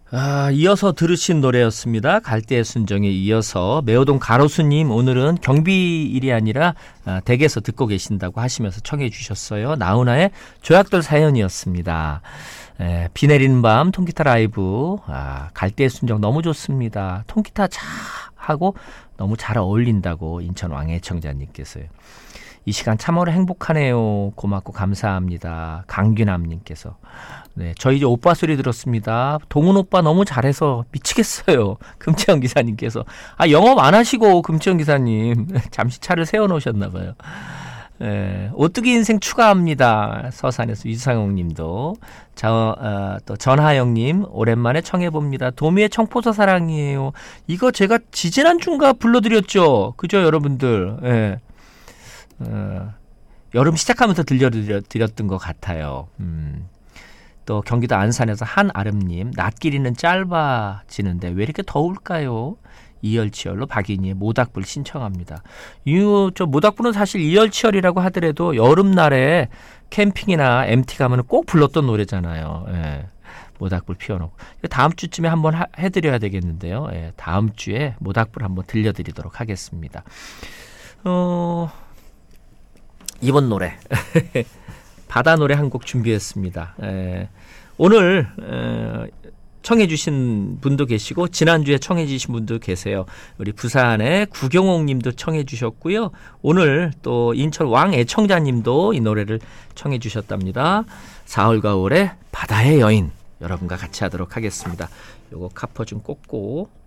이어서 들으신 노래였습니다. 갈대의 순정에 이어서 매호동 가로수님, 오늘은 경비일이 아니라 댁에서 듣고 계신다고 하시면서 청해 주셨어요. 나훈아의 조약돌 사연이었습니다. 비 내리는 밤 통기타 라이브, 갈대의 순정 너무 좋습니다. 통기타 하고 너무 잘 어울린다고 인천 왕애청자님께서요. 이 시간 참으로 행복하네요. 고맙고 감사합니다. 강균함님께서. 네, 저희 이제 오빠 소리 들었습니다. 동훈 오빠 너무 잘해서 미치겠어요. 금채영 기사님께서. 영업 안 하시고 금채영 기사님 잠시 차를 세워놓으셨나 봐요. 오뚜기 인생 추가합니다. 서산에서 유상홍님도. 또 전하영님 오랜만에 청해봅니다. 도미의 청포도 사랑이에요. 이거 제가 지지난주인가 불러드렸죠. 그죠 여러분들. 여름 시작하면서 들려드렸던 것 같아요. 또 경기도 안산에서 한아름님, 낮길이는 짧아지는데 왜 이렇게 더울까요? 이열치열로 박인희의 모닥불 신청합니다. 저 모닥불은 사실 이열치열이라고 하더라도 여름날에 캠핑이나 MT 가면 꼭 불렀던 노래잖아요. 모닥불 피워놓고. 다음 주쯤에 한번 해드려야 되겠는데요. 다음 주에 모닥불 한번 들려드리도록 하겠습니다. 이번 노래 바다 노래 한 곡 준비했습니다. 오늘 청해 주신 분도 계시고 지난주에 청해 주신 분도 계세요. 우리 부산의 구경옥 님도 청해 주셨고요. 오늘 또 인천 왕애청자 님도 이 노래를 청해 주셨답니다. 4월 가을의 바다의 여인, 여러분과 같이 하도록 하겠습니다. 요거 카퍼 좀 꽂고